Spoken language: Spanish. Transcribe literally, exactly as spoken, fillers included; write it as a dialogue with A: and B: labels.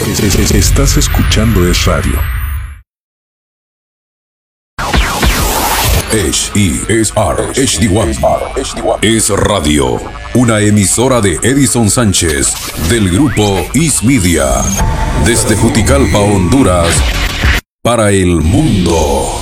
A: Es- es- es- Estás escuchando Es Radio.
B: H E S R H D uno Es Radio, una emisora de Edison Sánchez del grupo Is Media, desde Juticalpa, Honduras, para el mundo.